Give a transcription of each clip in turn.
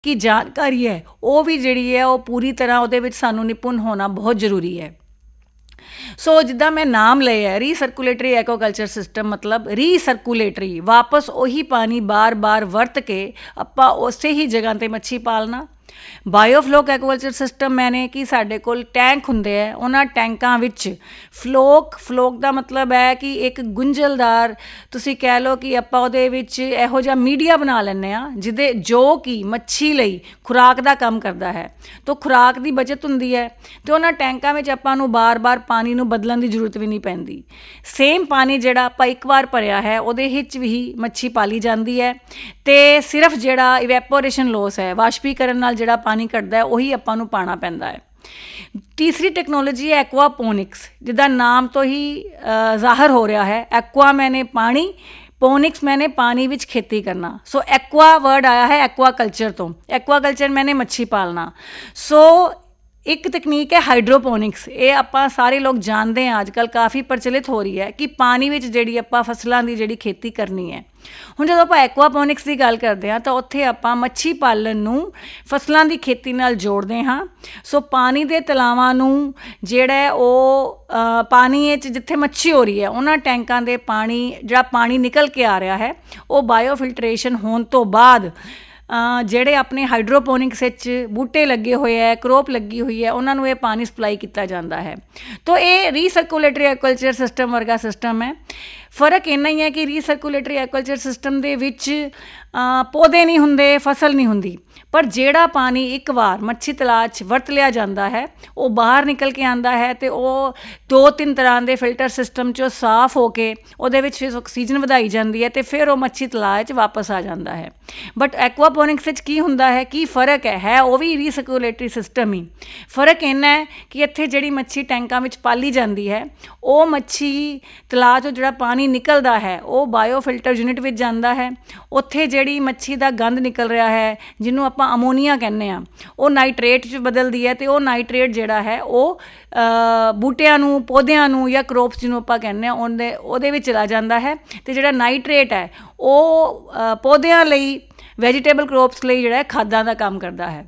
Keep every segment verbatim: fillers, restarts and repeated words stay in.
की जानकारी है वो भी जिहड़ी है वो पूरी तरह उहदे विच सानूं निपुण होना बहुत ज़रूरी है। सो जिद्दां मैं नाम लिया है रीसरकुलेटरी एक्वाकल्चर सिस्टम, मतलब रीसरकुलेटरी, वापस ਉਹੀ पानी बार बार वरत के ਆਪਾਂ ਉਸੇ ਹੀ जगह ਤੇ मच्छी पालना। ਬਾਇਓਫਲੋਕ ਐਕਵਾਕਲਚਰ ਸਿਸਟਮ ਮੈਨੇ ਕਿ ਸਾਡੇ ਕੋਲ ਟੈਂਕ ਹੁੰਦੇ ਹੈ, ਉਹਨਾਂ ਟੈਂਕਾਂ ਵਿੱਚ ਫਲੋਕ ਫਲੋਕ ਦਾ ਮਤਲਬ ਹੈ ਕਿ ਇੱਕ ਗੁੰਝਲਦਾਰ, ਤੁਸੀਂ ਕਹਿ ਲਓ ਕਿ ਆਪਾਂ ਉਹਦੇ ਵਿੱਚ ਇਹੋ ਜਿਹਾ ਮੀਡੀਆ ਬਣਾ ਲੈਂਦੇ ਹਾਂ ਜਿਹਦੇ ਜੋ ਕਿ ਮੱਛੀ ਲਈ ਖੁਰਾਕ ਦਾ ਕੰਮ ਕਰਦਾ ਹੈ। ਤਾਂ ਖੁਰਾਕ ਦੀ ਬਚਤ ਹੁੰਦੀ ਹੈ ਅਤੇ ਉਹਨਾਂ ਟੈਂਕਾਂ ਵਿੱਚ ਆਪਾਂ ਨੂੰ ਬਾਰ-ਬਾਰ ਪਾਣੀ ਨੂੰ ਬਦਲਣ ਦੀ ਜ਼ਰੂਰਤ ਵੀ ਨਹੀਂ ਪੈਂਦੀ। ਸੇਮ ਪਾਣੀ ਜਿਹੜਾ ਆਪਾਂ ਇੱਕ ਵਾਰ ਭਰਿਆ ਹੈ ਉਹਦੇ ਵਿੱਚ ਵੀ ਮੱਛੀ ਪਾਲੀ ਜਾਂਦੀ ਹੈ ਅਤੇ ਸਿਰਫ ਜਿਹੜਾ ਇਵੈਪੋਰੇਸ਼ਨ ਲੋਸ ਹੈ, ਵਾਸ਼ਪੀਕਰਨ ਨਾਲ ਜਿਹੜਾ ਪਾਣੀ ਘਟਦਾ ਉਹੀ ਆਪਾਂ ਨੂੰ ਪਾਉਣਾ ਪੈਂਦਾ ਹੈ। ਤੀਸਰੀ ਟੈਕਨੋਲੋਜੀ ਹੈ ਐਕਵਾਪੋਨਿਕਸ, ਜਿੱਦਾਂ ਨਾਮ ਤੋਂ ਹੀ ਜ਼ਾਹਰ ਹੋ ਰਿਹਾ ਹੈ। ਐਕਵਾ ਮੈਨੇ ਪਾਣੀ, ਪੋਨਿਕਸ ਮੈਨੇ ਪਾਣੀ ਵਿੱਚ ਖੇਤੀ ਕਰਨਾ। ਸੋ ਐਕਵਾ ਵਰਡ ਆਇਆ ਹੈ ਐਕਵਾਕਲਚਰ ਤੋਂ, ਐਕਵਾਕਲਚਰ ਮੈਨੇ ਮੱਛੀ ਪਾਲਣਾ। ਸੋ ਇੱਕ ਤਕਨੀਕ ਹੈ ਹਾਈਡਰੋਪੋਨਿਕਸ, ਇਹ ਆਪਾਂ ਸਾਰੇ ਲੋਕ ਜਾਣਦੇ ਹਾਂ, ਅੱਜ ਕੱਲ੍ਹ ਕਾਫੀ ਪ੍ਰਚਲਿਤ ਹੋ ਰਹੀ ਹੈ ਕਿ ਪਾਣੀ ਵਿੱਚ ਜਿਹੜੀ ਆਪਾਂ ਫਸਲਾਂ ਦੀ ਜਿਹੜੀ ਖੇਤੀ ਕਰਨੀ ਹੈ। ਹੁਣ ਜਦੋਂ ਆਪਾਂ ਐਕਵਾਪੋਨਿਕਸ ਦੀ ਗੱਲ ਕਰਦੇ ਹਾਂ ਤਾਂ ਉੱਥੇ ਆਪਾਂ ਮੱਛੀ ਪਾਲਣ ਨੂੰ ਫਸਲਾਂ ਦੀ ਖੇਤੀ ਨਾਲ ਜੋੜਦੇ ਹਾਂ। ਸੋ ਪਾਣੀ ਦੇ ਤਲਾਵਾਂ ਨੂੰ ਜਿਹੜਾ ਉਹ ਪਾਣੀ ਵਿੱਚ ਜਿੱਥੇ ਮੱਛੀ ਹੋ ਰਹੀ ਹੈ ਉਹਨਾਂ ਟੈਂਕਾਂ ਦੇ ਪਾਣੀ, ਜਿਹੜਾ ਪਾਣੀ ਨਿਕਲ ਕੇ ਆ ਰਿਹਾ ਹੈ ਉਹ ਬਾਇਓਫਿਲਟਰੇਸ਼ਨ ਹੋਣ ਤੋਂ ਬਾਅਦ ਜਿਹੜੇ ਆਪਣੇ ਹਾਈਡਰੋਪੋਨਿਕਸ ਵਿੱਚ ਬੂਟੇ ਲੱਗੇ ਹੋਏ ਹੈ, ਕਰੋਪ ਲੱਗੀ ਹੋਈ ਹੈ, ਉਹਨਾਂ ਨੂੰ ਇਹ ਪਾਣੀ ਸਪਲਾਈ ਕੀਤਾ ਜਾਂਦਾ ਹੈ। ਤਾਂ ਇਹ ਰੀਸਰਕੂਲੇਟਰੀ ਐਕਵਾਕਲਚਰ ਸਿਸਟਮ ਵਰਗਾ ਸਿਸਟਮ ਹੈ। ਫ਼ਰਕ ਇੰਨਾ ਹੀ ਹੈ ਕਿ ਰੀਸਰਕੂਲੇਟਰੀ ਐਕਵਾਕਲਚਰ ਸਿਸਟਮ ਦੇ ਵਿੱਚ ਪੌਦੇ ਨਹੀਂ ਹੁੰਦੇ, ਫਸਲ ਨਹੀਂ ਹੁੰਦੀ, ਪਰ ਜਿਹੜਾ ਪਾਣੀ ਇੱਕ ਵਾਰ ਮੱਛੀ ਤਲਾਅ 'ਚ ਵਰਤ ਲਿਆ ਜਾਂਦਾ ਹੈ ਉਹ ਬਾਹਰ ਨਿਕਲ ਕੇ ਆਉਂਦਾ ਹੈ ਅਤੇ ਉਹ ਦੋ ਤਿੰਨ ਤਰ੍ਹਾਂ ਦੇ ਫਿਲਟਰ ਸਿਸਟਮ 'ਚੋਂ ਸਾਫ਼ ਹੋ ਕੇ ਉਹਦੇ ਵਿੱਚ ਫਿਰ ਆਕਸੀਜਨ ਵਧਾਈ ਜਾਂਦੀ ਹੈ ਅਤੇ ਫਿਰ ਉਹ ਮੱਛੀ ਤਲਾਅ 'ਚ ਵਾਪਸ ਆ ਜਾਂਦਾ ਹੈ। ਬਟ ਐਕਵਾਪੋਨਿਕਸ ਵਿੱਚ ਕੀ ਹੁੰਦਾ ਹੈ, ਕੀ ਫ਼ਰਕ ਹੈ ਹੈ ਉਹ ਵੀ ਰੀਸਰਕੂਲੇਟਰੀ ਸਿਸਟਮ ਹੀ। ਫ਼ਰਕ ਇੰਨਾ ਹੈ ਕਿ ਇੱਥੇ ਜਿਹੜੀ ਮੱਛੀ ਟੈਂਕਾਂ ਵਿੱਚ ਪਾਲੀ ਜਾਂਦੀ ਹੈ ਉਹ ਮੱਛੀ ਤਲਾਅ 'ਚੋਂ ਜਿਹੜਾ ਪਾਣੀ ਨਿਕਲਦਾ ਹੈ ਉਹ ਬਾਇਓਫਿਲਟਰ ਯੂਨਿਟ ਵਿੱਚ ਜਾਂਦਾ ਹੈ। ਉੱਥੇ ਜਿਹੜੀ ਮੱਛੀ ਦਾ ਗੰਦ ਨਿਕਲ ਰਿਹਾ ਹੈ ਜਿਹਨੂੰ ਆਪਾਂ ਅਮੋਨੀਆ ਕਹਿੰਦੇ ਹਾਂ, ਉਹ ਨਾਈਟਰੇਟ 'ਚ ਬਦਲਦੀ ਹੈ ਅਤੇ ਉਹ ਨਾਈਟਰੇਟ ਜਿਹੜਾ ਹੈ ਉਹ ਬੂਟਿਆਂ ਨੂੰ, ਪੌਦਿਆਂ ਨੂੰ ਜਾਂ ਕਰੋਪਸ ਜਿਹਨੂੰ ਆਪਾਂ ਕਹਿੰਦੇ ਹਾਂ ਉਹਦੇ ਉਹਦੇ ਵਿੱਚ ਚਲਾ ਜਾਂਦਾ ਹੈ ਅਤੇ ਜਿਹੜਾ ਨਾਈਟਰੇਟ ਹੈ ਉਹ ਪੌਦਿਆਂ ਲਈ, ਵੈਜੀਟੇਬਲ ਕਰੋਪਸ ਲਈ ਜਿਹੜਾ ਖਾਦਾਂ ਦਾ ਕੰਮ ਕਰਦਾ ਹੈ।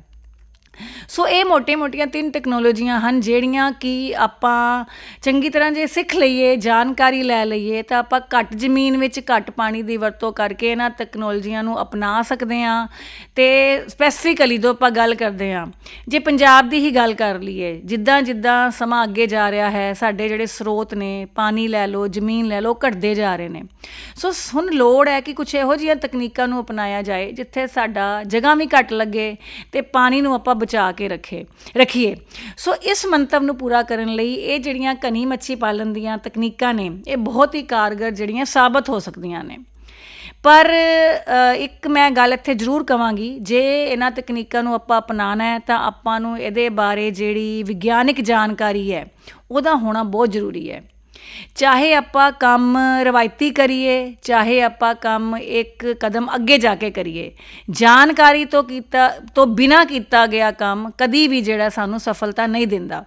ਸੋ ਇਹ ਮੋਟੇ ਮੋਟੀਆਂ ਤਿੰਨ ਟੈਕਨੋਲੋਜੀਆਂ ਹਨ ਜਿਹੜੀਆਂ ਕਿ ਆਪਾਂ ਚੰਗੀ ਤਰ੍ਹਾਂ ਜੇ ਸਿੱਖ ਲਈਏ, ਜਾਣਕਾਰੀ ਲੈ ਲਈਏ ਤਾਂ ਆਪਾਂ ਘੱਟ ਜ਼ਮੀਨ ਵਿੱਚ ਘੱਟ ਪਾਣੀ ਦੀ ਵਰਤੋਂ ਕਰਕੇ ਇਹਨਾਂ ਟੈਕਨੋਲੋਜੀਆਂ ਨੂੰ ਅਪਣਾ ਸਕਦੇ ਹਾਂ। ਅਤੇ ਸਪੈਸੀਫਿਕਲੀ ਜਦੋਂ ਆਪਾਂ ਗੱਲ ਕਰਦੇ ਹਾਂ, ਜੇ ਪੰਜਾਬ ਦੀ ਹੀ ਗੱਲ ਕਰ ਲਈਏ, ਜਿੱਦਾਂ ਜਿੱਦਾਂ ਸਮਾਂ ਅੱਗੇ ਜਾ ਰਿਹਾ ਹੈ ਸਾਡੇ ਜਿਹੜੇ ਸਰੋਤ ਨੇ, ਪਾਣੀ ਲੈ ਲਓ, ਜ਼ਮੀਨ ਲੈ ਲਓ, ਘਟਦੇ ਜਾ ਰਹੇ ਨੇ। ਸੋ ਹੁਣ ਲੋੜ ਹੈ ਕਿ ਕੁਛ ਇਹੋ ਜਿਹੀਆਂ ਤਕਨੀਕਾਂ ਨੂੰ ਅਪਣਾਇਆ ਜਾਏ ਜਿੱਥੇ ਸਾਡਾ ਜਗ੍ਹਾ ਵੀ ਘੱਟ ਲੱਗੇ ਅਤੇ ਪਾਣੀ ਨੂੰ ਆਪਾਂ ਬਚਾ ਕੇ ਰੱਖੇ ਰੱਖੀਏ। ਸੋ ਇਸ ਮੰਤਵ ਨੂੰ ਪੂਰਾ ਕਰਨ ਲਈ ਇਹ ਜਿਹੜੀਆਂ ਘਣੀ ਮੱਛੀ ਪਾਲਣ ਦੀਆਂ ਤਕਨੀਕਾਂ ਨੇ ਇਹ ਬਹੁਤ ਹੀ ਕਾਰਗਰ ਜਿਹੜੀਆਂ ਸਾਬਤ ਹੋ ਸਕਦੀਆਂ ਨੇ। ਪਰ ਇੱਕ ਮੈਂ ਗੱਲ ਇੱਥੇ ਜ਼ਰੂਰ ਕਹਾਂਗੀ, ਜੇ ਇਹਨਾਂ ਤਕਨੀਕਾਂ ਨੂੰ ਆਪਾਂ ਅਪਣਾਉਣਾ ਹੈ ਤਾਂ ਆਪਾਂ ਨੂੰ ਇਹਦੇ ਬਾਰੇ ਜਿਹੜੀ ਵਿਗਿਆਨਿਕ ਜਾਣਕਾਰੀ ਹੈ ਉਹਦਾ ਹੋਣਾ ਬਹੁਤ ਜ਼ਰੂਰੀ ਹੈ। ਚਾਹੇ ਆਪਾਂ ਕੰਮ ਰਵਾਇਤੀ ਕਰੀਏ, ਚਾਹੇ ਆਪਾਂ ਕੰਮ ਇੱਕ ਕਦਮ ਅੱਗੇ ਜਾ ਕੇ ਕਰੀਏ, ਜਾਣਕਾਰੀ ਤੋਂ ਕੀਤਾ ਤੋਂ ਬਿਨਾਂ ਕੀਤਾ ਗਿਆ ਕੰਮ ਕਦੀ ਵੀ ਜਿਹੜਾ ਸਾਨੂੰ ਸਫਲਤਾ ਨਹੀਂ ਦਿੰਦਾ।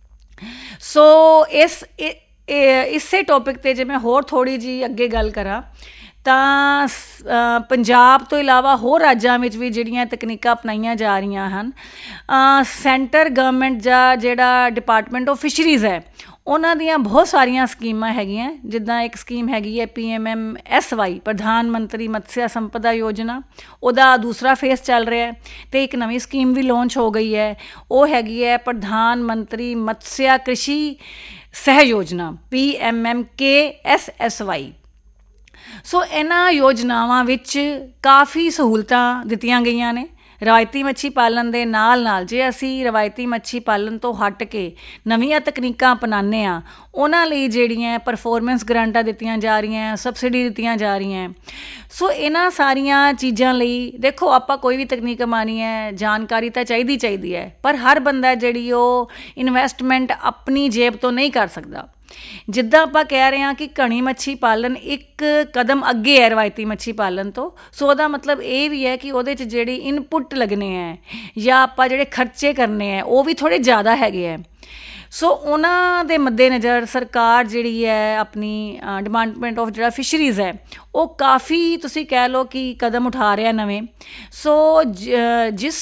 ਸੋ ਇਸ ਇਸੇ ਟੋਪਿਕ 'ਤੇ ਜੇ ਮੈਂ ਹੋਰ ਥੋੜ੍ਹੀ ਜਿਹੀ ਅੱਗੇ ਗੱਲ ਕਰਾਂ ਤਾਂ ਪੰਜਾਬ ਤੋਂ ਇਲਾਵਾ ਹੋਰ ਰਾਜਾਂ ਵਿੱਚ ਵੀ ਜਿਹੜੀਆਂ ਤਕਨੀਕਾਂ ਅਪਣਾਈਆਂ ਜਾ ਰਹੀਆਂ ਹਨ, ਸੈਂਟਰ ਗਵਰਨਮੈਂਟ ਜਾਂ ਜਿਹੜਾ ਡਿਪਾਰਟਮੈਂਟ ਆਫ ਫਿਸ਼ਰੀਜ਼ ਹੈ ਉਹਨਾਂ ਦੀਆਂ ਬਹੁਤ ਸਾਰੀਆਂ ਸਕੀਮਾਂ ਹੈਗੀਆਂ। ਜਿੱਦਾਂ ਇੱਕ ਸਕੀਮ ਹੈਗੀ ਹੈ P M M S Y, ਪ੍ਰਧਾਨ ਮੰਤਰੀ ਮਤਸਿਆ ਸੰਪਦਾ ਯੋਜਨਾ, ਉਹਦਾ ਦੂਸਰਾ ਫੇਸ ਚੱਲ ਰਿਹਾ ਹੈ। ਅਤੇ ਇੱਕ ਨਵੀਂ ਸਕੀਮ ਵੀ ਲਾਂਚ ਹੋ ਗਈ ਹੈ, ਉਹ ਹੈਗੀ ਹੈ ਪ੍ਰਧਾਨ ਮੰਤਰੀ ਮਤਸਿਆ ਕ੍ਰਿਸ਼ੀ ਸਹਿ ਯੋਜਨਾ, P M M K S S Y. ਸੋ ਇਹਨਾਂ ਯੋਜਨਾਵਾਂ ਵਿੱਚ ਕਾਫੀ ਸਹੂਲਤਾਂ ਦਿੱਤੀਆਂ ਗਈਆਂ ਨੇ ਰਵਾਇਤੀ ਮੱਛੀ ਪਾਲਣ ਦੇ ਨਾਲ ਨਾਲ। ਜੇ ਅਸੀਂ ਰਵਾਇਤੀ ਮੱਛੀ ਪਾਲਣ ਤੋਂ ਹਟ ਕੇ ਨਵੀਆਂ ਤਕਨੀਕਾਂ ਅਪਣਾਉਂਦੇ ਹਾਂ ਉਹਨਾਂ ਲਈ ਜਿਹੜੀਆਂ ਪਰਫੋਰਮੈਂਸ ਗਰੰਟਾਂ ਦਿੱਤੀਆਂ ਜਾ ਰਹੀਆਂ, ਸਬਸਿਡੀ ਦਿੱਤੀਆਂ ਜਾ ਰਹੀਆਂ। ਸੋ ਇਹਨਾਂ ਸਾਰੀਆਂ ਚੀਜ਼ਾਂ ਲਈ ਦੇਖੋ, ਆਪਾਂ ਕੋਈ ਵੀ ਤਕਨੀਕ ਅਪਣਾਉਣੀ ਹੈ, ਜਾਣਕਾਰੀ ਤਾਂ ਚਾਹੀਦੀ ਚਾਹੀਦੀ ਹੈ, ਪਰ ਹਰ ਬੰਦਾ ਜਿਹੜੀ ਉਹ ਇਨਵੈਸਟਮੈਂਟ ਆਪਣੀ ਜੇਬ ਤੋਂ ਨਹੀਂ ਕਰ ਸਕਦਾ। ਜਿੱਦਾਂ ਆਪਾਂ ਕਹਿ ਰਹੇ ਹਾਂ ਕਿ ਘਣੀ ਮੱਛੀ ਪਾਲਣ ਇੱਕ ਕਦਮ ਅੱਗੇ ਹੈ ਰਵਾਇਤੀ ਮੱਛੀ ਪਾਲਣ ਤੋਂ, ਸੋ ਉਹਦਾ ਮਤਲਬ ਇਹ ਵੀ ਹੈ ਕਿ ਉਹਦੇ 'ਚ ਜਿਹੜੀ ਇਨਪੁੱਟ ਲੱਗਣੇ ਹੈ ਜਾਂ ਆਪਾਂ ਜਿਹੜੇ ਖਰਚੇ ਕਰਨੇ ਹੈ ਉਹ ਵੀ ਥੋੜ੍ਹੇ ਜ਼ਿਆਦਾ ਹੈਗੇ ਹੈ। ਸੋ ਉਹਨਾਂ ਦੇ ਮੱਦੇਨਜ਼ਰ ਸਰਕਾਰ ਜਿਹੜੀ ਹੈ ਆਪਣੀ ਡਿਪਾਰਟਮੈਂਟ ਆਫ ਜਿਹੜਾ ਫਿਸ਼ਰੀਜ਼ ਹੈ ਉਹ ਕਾਫੀ ਤੁਸੀਂ ਕਹਿ ਲਓ ਕਿ ਕਦਮ ਉਠਾ ਰਿਹਾ ਨਵੇਂ। ਸੋ ਜ ਜਿਸ